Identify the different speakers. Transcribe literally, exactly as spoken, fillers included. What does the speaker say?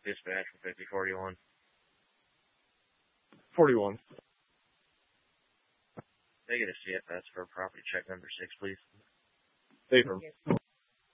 Speaker 1: Dispatch for fifty forty-one.
Speaker 2: forty-one.
Speaker 1: Negative C F S for property check number six, please.
Speaker 2: Affirm.